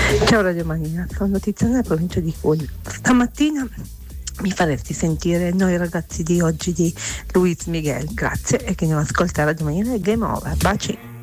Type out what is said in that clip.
Ciao Radio Manina, sono notizia nella provincia di Cuneo. Stamattina mi faresti sentire Noi ragazzi di oggi di Luis Miguel, grazie, e chi non ascolta Radio Manina è game over, baci.